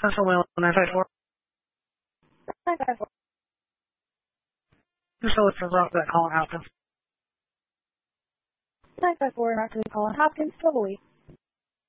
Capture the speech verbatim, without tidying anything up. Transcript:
Central Wheel nine five four. nine five four. Just look for Rockbet Colin Hopkins. nine five four, Rockbet Colin Hopkins, Double E.